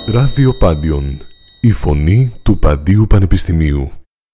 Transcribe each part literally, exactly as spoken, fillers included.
Ράδιο Πάντιον, η φωνή του Παντίου Πανεπιστημίου.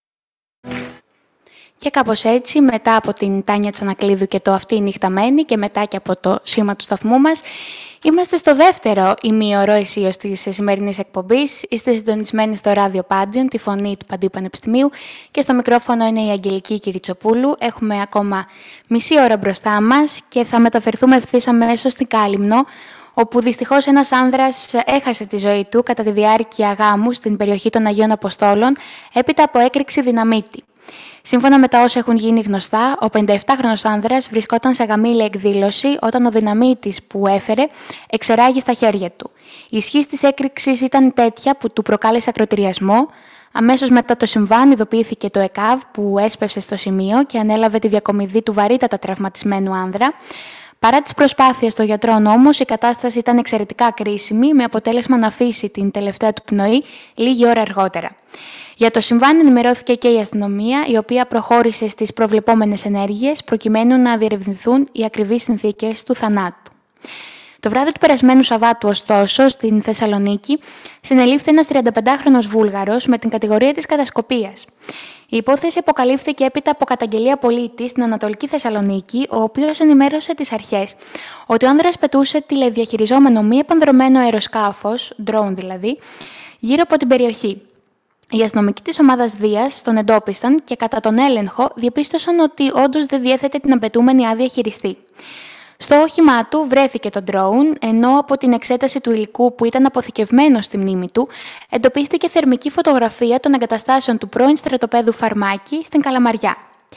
Και κάπως έτσι, μετά από την Τάνια Τσανακλείδου και το «Αυτή η νύχτα μένει» και μετά και από το σήμα του σταθμού μας, είμαστε στο δεύτερο ημίωρο αισίως της σημερινής εκπομπής. Είστε συντονισμένοι στο Ράδιο Πάντιον, τη φωνή του Παντίου Πανεπιστημίου, και στο μικρόφωνο είναι η Αγγελική Κυριτσοπούλου. Έχουμε ακόμα μισή ώρα μπροστά μας και θα μεταφερθούμε ευθύς αμέσως στην Κάλυμνο, όπου δυστυχώς ένας άνδρας έχασε τη ζωή του κατά τη διάρκεια γάμου στην περιοχή των Αγίων Αποστόλων, έπειτα από έκρηξη δυναμίτη. Σύμφωνα με τα όσα έχουν γίνει γνωστά, ο πενηνταεπτάχρονος άνδρας βρισκόταν σε γαμήλια εκδήλωση όταν ο δυναμίτης που έφερε εξεράγει στα χέρια του. Η ισχύς της έκρηξης ήταν τέτοια που του προκάλεσε ακροτηριασμό. Αμέσως μετά το συμβάν ειδοποιήθηκε το ΕΚΑΒ, που έσπευσε στο σημείο και ανέλαβε τη διακομιδή του βαρύτατα τραυματισμένου άνδρα. Παρά τις προσπάθειες των γιατρών όμως, η κατάσταση ήταν εξαιρετικά κρίσιμη, με αποτέλεσμα να αφήσει την τελευταία του πνοή λίγη ώρα αργότερα. Για το συμβάν ενημερώθηκε και η αστυνομία, η οποία προχώρησε στις προβλεπόμενες ενέργειες προκειμένου να διερευνηθούν οι ακριβείς συνθήκες του θανάτου. Το βράδυ του περασμένου Σαββάτου, ωστόσο, στην Θεσσαλονίκη, συνελήφθη ένας τριανταπεντάχρονος Βούλγαρος με την κατηγορία της κατασκοπίας. Η υπόθεση αποκαλύφθηκε έπειτα από καταγγελία πολίτη στην Ανατολική Θεσσαλονίκη, ο οποίος ενημέρωσε τις αρχές ότι ο άνδρας πετούσε τηλεδιαχειριζόμενο μη επανδρωμένο αεροσκάφος, drone δηλαδή, γύρω από την περιοχή. Οι αστυνομικοί της ομάδας Δίας τον εντόπισαν και κατά τον έλεγχο διαπίστωσαν ότι όντως δεν διέθετε την απαιτούμενη άδεια χειριστή. Στο όχημά του βρέθηκε το drone, ενώ από την εξέταση του υλικού που ήταν αποθηκευμένο στη μνήμη του, εντοπίστηκε θερμική φωτογραφία των εγκαταστάσεων του πρώην στρατοπέδου Φαρμάκη στην Καλαμαριά.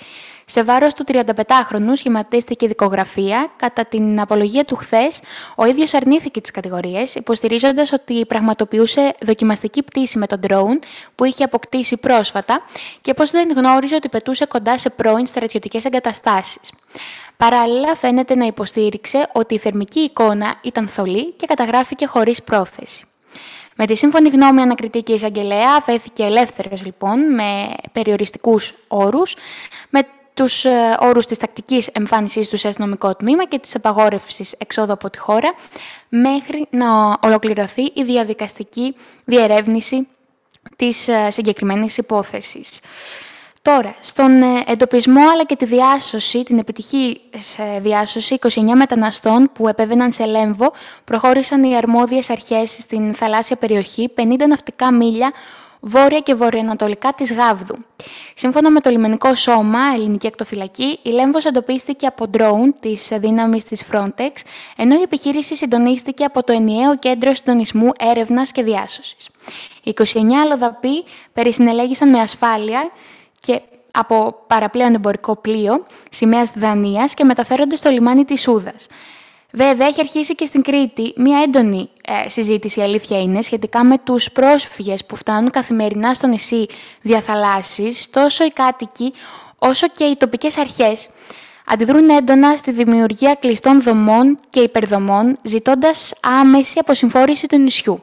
Σε βάρος του τριανταπεντάχρονου σχηματίστηκε δικογραφία. Κατά την απολογία του χθες, ο ίδιος αρνήθηκε τις κατηγορίες, υποστηρίζοντας ότι πραγματοποιούσε δοκιμαστική πτήση με τον drone που είχε αποκτήσει πρόσφατα και πως δεν γνώριζε ότι πετούσε κοντά σε πρώην στρατιωτικές εγκαταστάσεις. Παράλληλα, φαίνεται να υποστήριξε ότι η θερμική εικόνα ήταν θολή και καταγράφηκε χωρίς πρόθεση. Με τη σύμφωνη γνώμη ανακριτική εισαγγελέα, αφέθηκε ελεύθερος λοιπόν με περιοριστικούς όρους, με τους ε, όρους της τακτικής εμφάνισής του σε αστυνομικό τμήμα και της απαγόρευσης εξόδου από τη χώρα, μέχρι να ολοκληρωθεί η διαδικαστική διερεύνηση της ε, συγκεκριμένης υπόθεσης. Τώρα, στον εντοπισμό αλλά και τη διάσωση, την επιτυχή σε διάσωση είκοσι εννέα μεταναστών που επέβαιναν σε Λέμβο, προχώρησαν οι αρμόδιες αρχές στην θαλάσσια περιοχή πενήντα ναυτικά μίλια βόρεια και βορειοανατολικά της Γάβδου. Σύμφωνα με το λιμενικό σώμα, ελληνική ακτοφυλακή, η Λέμβος εντοπίστηκε από ντρόουν της δύναμης της Frontex, ενώ η επιχείρηση συντονίστηκε από το ενιαίο κέντρο συντονισμού έρευνας και διάσωσης. Οι είκοσι εννέα αλλοδαποί περισυνελέγησαν με ασφάλεια και από παραπλέον εμπορικό πλοίο σημαίας Δανίας και μεταφέρονται στο λιμάνι της Σούδας. Βέβαια, έχει αρχίσει και στην Κρήτη μια έντονη ε, συζήτηση, η αλήθεια είναι, σχετικά με τους πρόσφυγες που φτάνουν καθημερινά στο νησί διαθαλάσσης. Τόσο οι κάτοικοι όσο και οι τοπικές αρχές αντιδρούν έντονα στη δημιουργία κλειστών δομών και υπερδομών, ζητώντας άμεση αποσυμφόρηση του νησιού.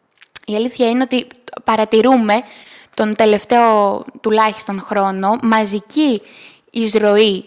Η αλήθεια είναι ότι παρατηρούμε τον τελευταίο τουλάχιστον χρόνο μαζική εισρωή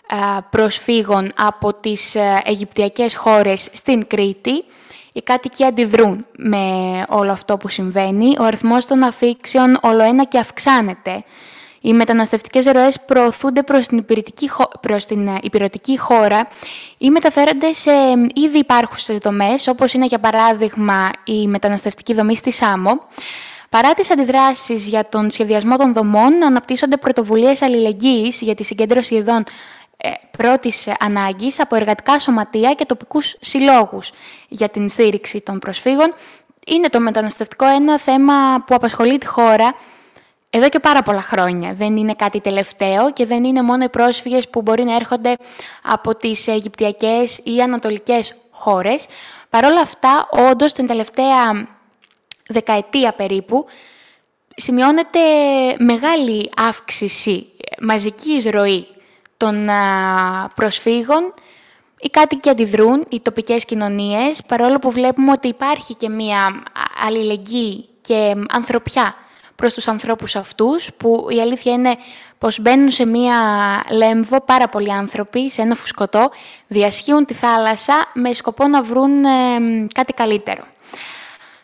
προσφύγων από τις Αιγυπτιακές χώρες στην Κρήτη. Οι κάτοικοι αντιδρούν με όλο αυτό που συμβαίνει. Ο αριθμός των αφήξεων ολοένα και αυξάνεται. Οι μεταναστευτικές ροές προωθούνται προς την υπηρετική, προς την υπηρετική χώρα ή μεταφέρονται σε ήδη υπάρχουσες δομές, όπως είναι για παράδειγμα η μεταναστευτική δομή στη Σάμο. Παρά τις αντιδράσεις για τον σχεδιασμό των δομών, αναπτύσσονται πρωτοβουλίες αλληλεγγύης για τη συγκέντρωση ειδών ε, πρώτης ανάγκης από εργατικά σωματεία και τοπικούς συλλόγους για την στήριξη των προσφύγων. Είναι το μεταναστευτικό ένα θέμα που απασχολεί τη χώρα εδώ και πάρα πολλά χρόνια. Δεν είναι κάτι τελευταίο και δεν είναι μόνο οι πρόσφυγες που μπορεί να έρχονται από τις Αιγυπτιακές ή Ανατολικές χώρες. Παρ' όλα αυτά, όντως, την τελευταία δεκαετία περίπου, σημειώνεται μεγάλη αύξηση, μαζική εισρωή των προσφύγων. Οι κάτοικοι αντιδρούν, οι τοπικές κοινωνίες, παρόλο που βλέπουμε ότι υπάρχει και μία αλληλεγγύη και ανθρωπιά προς τους ανθρώπους αυτούς, που η αλήθεια είναι πως μπαίνουν σε μία Λέμβο πάρα πολλοί άνθρωποι, σε ένα φουσκωτό, διασχίουν τη θάλασσα με σκοπό να βρουν ε, κάτι καλύτερο.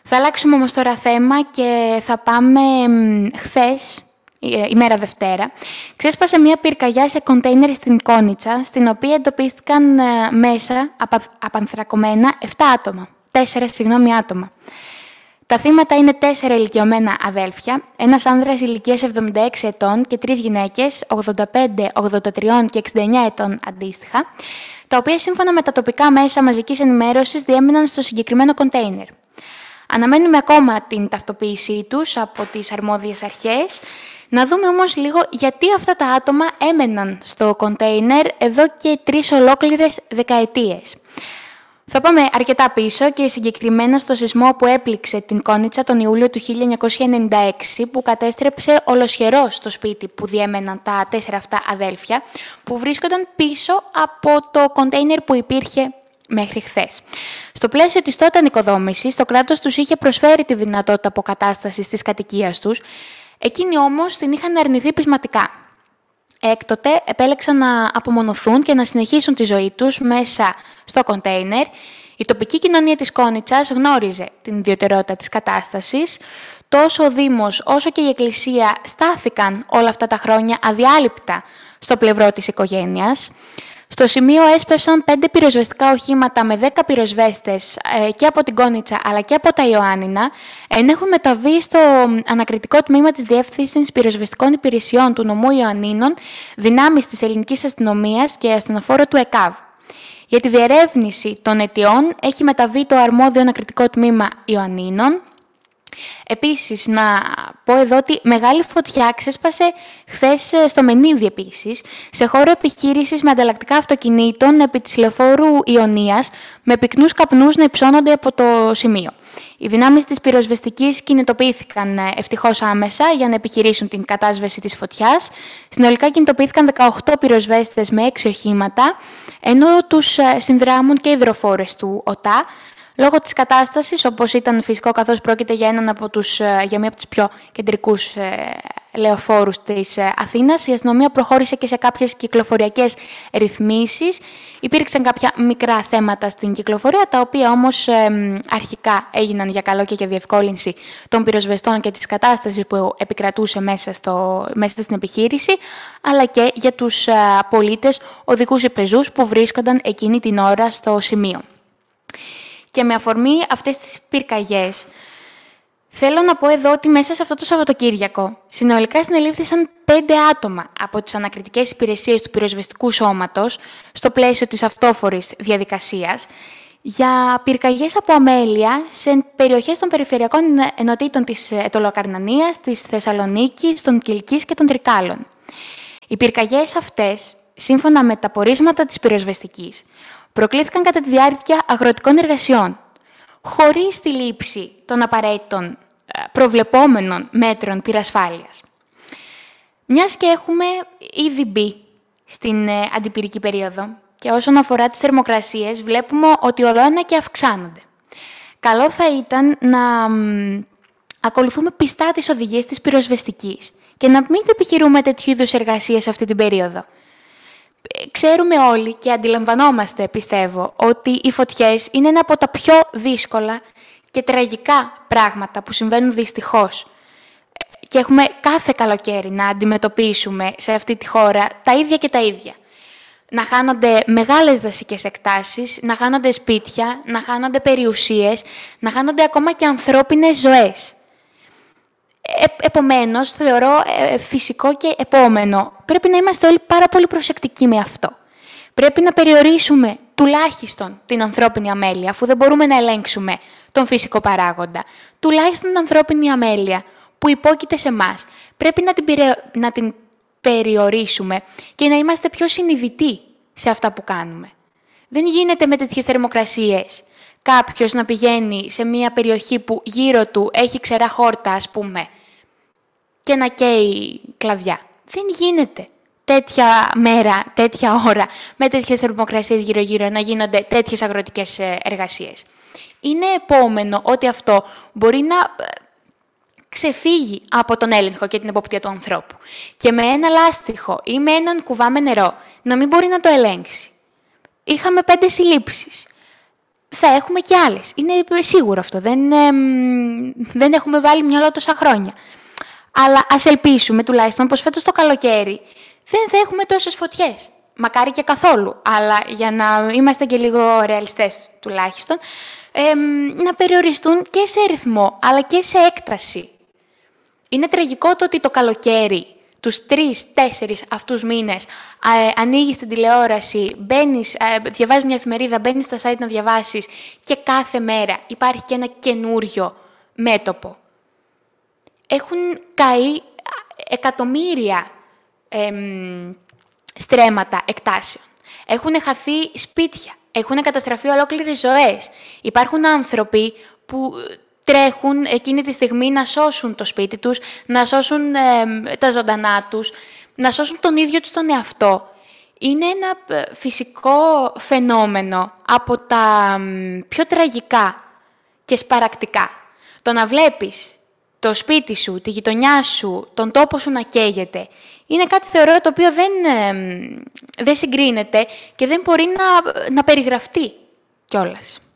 Θα αλλάξουμε όμως τώρα θέμα και θα πάμε χθες, ημέρα Δευτέρα. Ξέσπασε μια πυρκαγιά σε κοντέινερ στην Κόνιτσα, στην οποία εντοπίστηκαν μέσα απανθρακωμένα επτά άτομα. Τέσσερα, συγγνώμη, άτομα. Τα θύματα είναι τέσσερα ηλικιωμένα αδέλφια, ένας άνδρας ηλικίας εβδομήντα έξι ετών και τρεις γυναίκες, ογδόντα πέντε, ογδόντα τρία και εξήντα εννέα ετών αντίστοιχα, τα οποία σύμφωνα με τα τοπικά μέσα μαζικής ενημέρωσης διέμεναν στο συγκεκριμένο κοντέινερ. Αναμένουμε ακόμα την ταυτοποίησή τους από τις αρμόδιες αρχές. Να δούμε όμως λίγο γιατί αυτά τα άτομα έμεναν στο κοντέινερ εδώ και τρεις ολόκληρες δεκαετίες. Θα πάμε αρκετά πίσω και συγκεκριμένα στο σεισμό που έπληξε την Κόνιτσα τον Ιούλιο του χίλια εννιακόσια ενενήντα έξι, που κατέστρεψε ολοσχερός το σπίτι που διέμεναν τα τέσσερα αυτά αδέλφια, που βρίσκονταν πίσω από το κοντέινερ που υπήρχε μέχρι χθες. Στο πλαίσιο της τότε ανοικοδόμησης, το κράτος τους είχε προσφέρει τη δυνατότητα αποκατάστασης της κατοικίας τους, εκείνοι όμως την είχαν αρνηθεί πεισματικά. Έκτοτε επέλεξαν να απομονωθούν και να συνεχίσουν τη ζωή τους μέσα στο κοντέινερ. Η τοπική κοινωνία της Κόνιτσας γνώριζε την ιδιαιτερότητα της κατάστασης. Τόσο ο Δήμος όσο και η Εκκλησία στάθηκαν όλα αυτά τα χρόνια αδιάλειπτα στο πλευρό της οικογένειας. Στο σημείο έσπευσαν πέντε πυροσβεστικά οχήματα με δέκα πυροσβέστες ε, και από την Κόνιτσα αλλά και από τα Ιωάννινα, ενώ έχουν μεταβεί στο ανακριτικό τμήμα της Διεύθυνσης Πυροσβεστικών Υπηρεσιών του Νομού Ιωαννίνων δυνάμεις της ελληνικής αστυνομίας και ασθενοφόρο του ΕΚΑΒ. Για τη διερεύνηση των αιτιών έχει μεταβεί το αρμόδιο ανακριτικό τμήμα Ιωαννίνων. Επίσης, να πω εδώ ότι μεγάλη φωτιά ξέσπασε χθες στο Μενίδη επίσης, σε χώρο επιχείρησης με ανταλλακτικά αυτοκινήτων επί της λεωφόρου Ιωνίας, με πυκνούς καπνούς να υψώνονται από το σημείο. Οι δυνάμεις της πυροσβεστικής κινητοποιήθηκαν ευτυχώς άμεσα για να επιχειρήσουν την κατάσβεση της φωτιάς. Συνολικά κινητοποιήθηκαν δεκαοκτώ πυροσβέστες με έξι οχήματα, ενώ τους συνδράμουν και υδροφόρες του ΟΤΑ. Λόγω της κατάστασης, όπως ήταν φυσικό καθώς πρόκειται για, έναν από τους, για μία από τους πιο κεντρικούς ε, λεωφόρους της ε, Αθήνας, η αστυνομία προχώρησε και σε κάποιες κυκλοφοριακές ρυθμίσεις. Υπήρξαν κάποια μικρά θέματα στην κυκλοφορία, τα οποία όμως ε, αρχικά έγιναν για καλό και για διευκόλυνση των πυροσβεστών και της κατάστασης που επικρατούσε μέσα, στο, μέσα στην επιχείρηση, αλλά και για τους ε, πολίτες, οδικούς ή πεζούς που βρίσκονταν εκείνη την ώρα στο σημείο. Και με αφορμή αυτές τις πυρκαγιές, θέλω να πω εδώ ότι μέσα σε αυτό το Σαββατοκύριακο συνολικά συνελήφθησαν πέντε άτομα από τις ανακριτικές υπηρεσίες του πυροσβεστικού σώματος στο πλαίσιο της αυτόφορης διαδικασίας για πυρκαγιές από αμέλεια σε περιοχές των περιφερειακών ενωτήτων της Αιτωλοκαρνανίας, της Θεσσαλονίκης, των Κιλκής και των Τρικάλων. Οι πυρκαγιές αυτές, σύμφωνα με τα πορίσματα της πυροσβεστικής, προκλήθηκαν κατά τη διάρκεια αγροτικών εργασιών, χωρίς τη λήψη των απαραίτητων προβλεπόμενων μέτρων πυρασφάλειας. Μιας και έχουμε ήδη μπει στην αντιπυρική περίοδο και όσον αφορά τις θερμοκρασίες βλέπουμε ότι ολοένα και αυξάνονται. Καλό θα ήταν να μ, ακολουθούμε πιστά τις οδηγίες της πυροσβεστικής και να μην επιχειρούμε τέτοιου είδους εργασίες αυτή την περίοδο. Ξέρουμε όλοι και αντιλαμβανόμαστε, πιστεύω, ότι οι φωτιές είναι ένα από τα πιο δύσκολα και τραγικά πράγματα που συμβαίνουν δυστυχώς. Και έχουμε κάθε καλοκαίρι να αντιμετωπίσουμε σε αυτή τη χώρα τα ίδια και τα ίδια. Να χάνονται μεγάλες δασικές εκτάσεις, να χάνονται σπίτια, να χάνονται περιουσίες, να χάνονται ακόμα και ανθρώπινες ζωές. Ε, επομένως, θεωρώ ε, φυσικό και επόμενο. Πρέπει να είμαστε όλοι πάρα πολύ προσεκτικοί με αυτό. Πρέπει να περιορίσουμε τουλάχιστον την ανθρώπινη αμέλεια, αφού δεν μπορούμε να ελέγξουμε τον φυσικό παράγοντα. Τουλάχιστον την ανθρώπινη αμέλεια που υπόκειται σε εμάς. Πρέπει να την, πηρε... να την περιορίσουμε και να είμαστε πιο συνειδητοί σε αυτά που κάνουμε. Δεν γίνεται με τέτοιες θερμοκρασίες κάποιος να πηγαίνει σε μια περιοχή που γύρω του έχει ξερά χόρτα, ας πούμε, και να καίει κλαδιά. Δεν γίνεται τέτοια μέρα, τέτοια ώρα, με τέτοιες θερμοκρασίες γύρω-γύρω να γίνονται τέτοιες αγροτικές εργασίες. Είναι επόμενο ότι αυτό μπορεί να ξεφύγει από τον έλεγχο και την εποπτεία του ανθρώπου. Και με ένα λάστιχο ή με έναν κουβά με νερό να μην μπορεί να το ελέγξει. Είχαμε πέντε συλλήψεις. θα έχουμε και άλλες. Είναι σίγουρο αυτό. Δεν, ε, δεν έχουμε βάλει μυαλό τόσα χρόνια. Αλλά ας ελπίσουμε τουλάχιστον πως φέτος το καλοκαίρι δεν θα έχουμε τόσες φωτιές. Μακάρι και καθόλου. Αλλά για να είμαστε και λίγο ρεαλιστές τουλάχιστον, ε, να περιοριστούν και σε ρυθμό αλλά και σε έκταση. Είναι τραγικό το ότι το καλοκαίρι, τους τρεις, τέσσερις αυτούς μήνες, ε, ανοίγεις την τηλεόραση, μπαίνεις, ε, διαβάζεις μια εφημερίδα, μπαίνεις στα site να διαβάσεις και κάθε μέρα υπάρχει και ένα καινούριο μέτωπο. Έχουν καεί εκατομμύρια ε, στρέμματα εκτάσεων. Έχουν χαθεί σπίτια, έχουν καταστραφεί ολόκληρες ζωές. Υπάρχουν άνθρωποι που τρέχουν εκείνη τη στιγμή να σώσουν το σπίτι τους, να σώσουν ε, τα ζωντανά τους, να σώσουν τον ίδιο τους τον εαυτό. Είναι ένα φυσικό φαινόμενο από τα ε, πιο τραγικά και σπαρακτικά. Το να βλέπεις το σπίτι σου, τη γειτονιά σου, τον τόπο σου να καίγεται, είναι κάτι θεωρώ το οποίο δεν, ε, δεν συγκρίνεται και δεν μπορεί να, να περιγραφτεί κιόλας.